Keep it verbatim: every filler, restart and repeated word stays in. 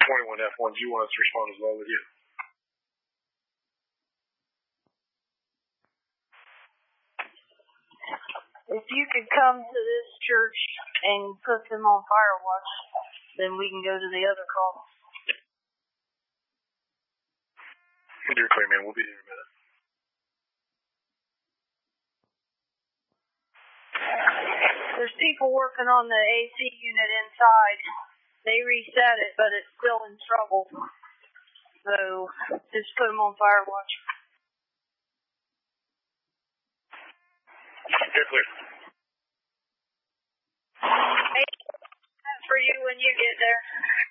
twenty-one F one, do you want us to respond as well with you? If you could come to this church and put them on fire watch, then we can go to the other call. You're clear, man. We'll be there in a minute. There's people working on the A C unit inside. They reset it, but it's still in trouble. So just put them on fire watch. You're clear. Hey, that's for you when you get there.